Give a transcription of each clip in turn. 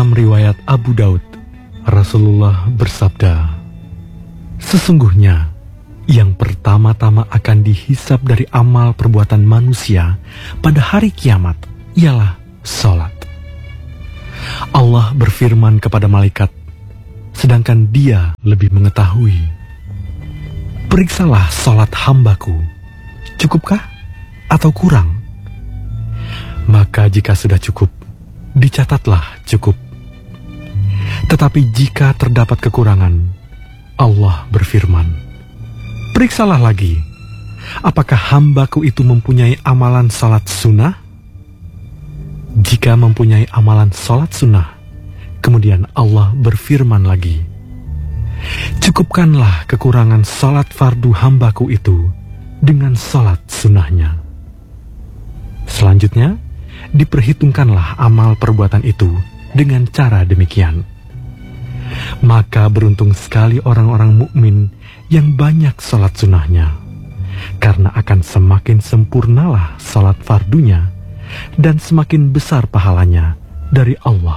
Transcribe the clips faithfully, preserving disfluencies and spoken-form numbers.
Dalam riwayat Abu Daud, Rasulullah bersabda, "Sesungguhnya yang pertama-tama akan dihisab dari amal perbuatan manusia pada hari kiamat ialah salat." Allah berfirman kepada malaikat, sedangkan Dia lebih mengetahui, "Periksalah salat hambaku, cukupkah atau kurang?" Maka jika sudah cukup, dicatatlah cukup. Tetapi jika terdapat kekurangan, Allah berfirman, "Periksalah lagi, apakah hambaku itu mempunyai amalan salat sunnah? Jika mempunyai amalan salat sunnah," kemudian Allah berfirman lagi, "Cukupkanlah kekurangan salat fardu hambaku itu dengan salat sunnahnya." Selanjutnya, diperhitungkanlah amal perbuatan itu dengan cara demikian. Maka beruntung sekali orang-orang mukmin yang banyak salat sunnahnya, karena akan semakin sempurnalah salat fardunya dan semakin besar pahalanya dari Allah.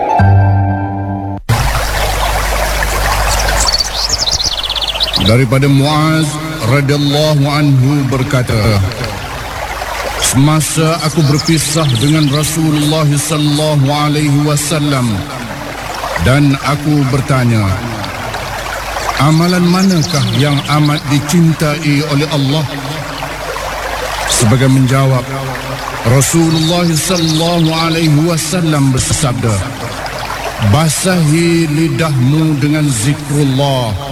Daripada Muaz radhiyallahu anhu berkata, semasa aku berpisah dengan Rasulullah sallallahu alaihi wasallam dan aku bertanya, amalan manakah yang amat dicintai oleh Allah? Sebagai menjawab, Rasulullah sallallahu alaihi wasallam bersabda, basahi lidahmu dengan zikrullah